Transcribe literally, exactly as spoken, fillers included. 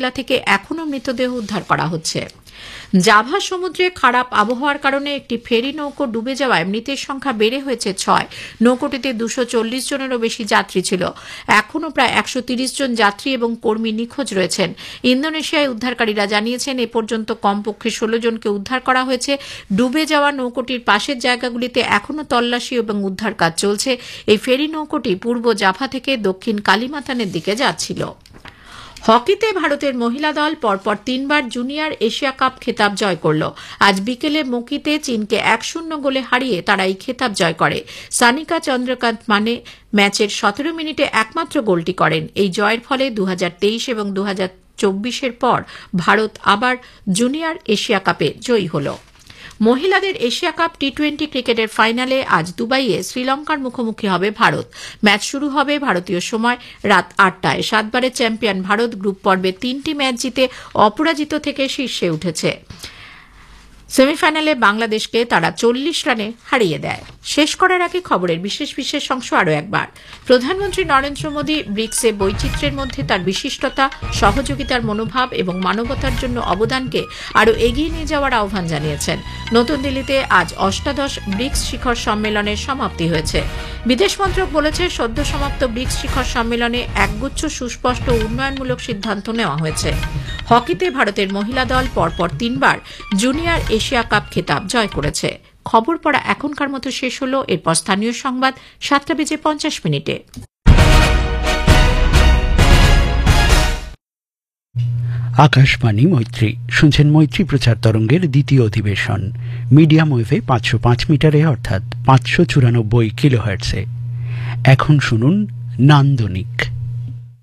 জেলা থেকে এখনও মৃতদেহ উদ্ধার করা হচ্ছে। জাভা সমুদ্রে খারাপ আবহাওয়ার কারণে একটি ফেরি নৌকো ডুবে যাওয়ায় মৃতের সংখ্যা বেড়ে হয়েছে ছয়। নৌকোটিতে দুশো চল্লিশ জনেরও বেশি যাত্রী ছিল। এখনও প্রায় একশো তিরিশ জন যাত্রী এবং কর্মী নিখোঁজ রয়েছেন। ইন্দোনেশিয়ায় উদ্ধারকারীরা জানিয়েছেন এ পর্যন্ত কমপক্ষে ষোলো জনকে উদ্ধার করা হয়েছে। ডুবে যাওয়া নৌকোটির পাশের জায়গাগুলিতে এখনও তল্লাশি এবং উদ্ধার কাজ চলছে। এই ফেরি নৌকোটি পূর্ব জাভা থেকে দক্ষিণ কালিমাতানের দিকে যাচ্ছিল। হকিতে ভারতের মহিলা দল পরপর তিনবার জুনিয়র এশিয়া কাপ খেতাব জয় করল। আজ বিকেলে মকিতে চীনকে এক শূন্য গোলে হারিয়ে তারা এই খেতাব জয় করে। সানিকা চন্দ্রকান্ত মানে ম্যাচের সতেরো মিনিটে একমাত্র গোলটি করেন। এই জয়ের ফলে দু হাজার তেইশ এবং দু হাজার চব্বিশের পর ভারত আবার জুনিয়র এশিয়া কাপে জয়ী হল। মহিলাদের এশিয়া কাপ টি টোয়েন্টি ক্রিকেটের ফাইনালে আজ দুবাইয়ে শ্রীলঙ্কার মুখোমুখি হবে ভারত। ম্যাচ শুরু হবে ভারতীয় সময় রাত আটটায়। সাতবারের চ্যাম্পিয়ন ভারত গ্রুপ পর্বে তিনটি ম্যাচ জিতে অপরাজিত থেকে শীর্ষে উঠেছে। সেমিফাইনালে বাংলাদেশকে তারা চল্লিশ রানে হারিয়ে দেয়। শেষ করার আগে খবরের বিশেষ বিশেষ অংশ আরও একবার। প্রধানমন্ত্রী নরেন্দ্র মোদী ব্রিক্সে বৈচিত্র্যের মধ্যে তার বিশিষ্টতা, সহযোগিতার মনোভাব এবং মানবতার জন্য অবদানকে আরও এগিয়ে নিয়ে যাওয়ার আহ্বান জানিয়েছেন। নতুন দিল্লিতে আজ অষ্টাদশ ব্রিক্স শিখর সম্মেলনের সমাপ্তি হয়েছে। বিদেশ মন্ত্রক বলেছে সদ্য সমাপ্ত ব্রিক্স শিখর সম্মেলনে একগুচ্ছ সুস্পষ্ট উন্নয়নমূলক সিদ্ধান্ত নেওয়া হয়েছে। হকিতে ভারতের মহিলা দল পরপর তিনবার জুনিয়র এশিয়া কাপ খেতাব জয় করেছে। খবর পড়া এখনকার মতো শেষ হলো। এরপর স্থানীয় সংবাদ সাতটা বেজে পঞ্চাশ মিনিটে। আকাশবাণী মৈত্রী শুনছেন। মৈত্রী প্রচার তরঙ্গের দ্বিতীয় অধিবেশন মিডিয়াম ওয়েভে পাঁচশো পাঁচ মিটারে অর্থাৎ পাঁচশো চুরানব্বই কিলোহার্টসে। এখন শুনুন নান্দনিক।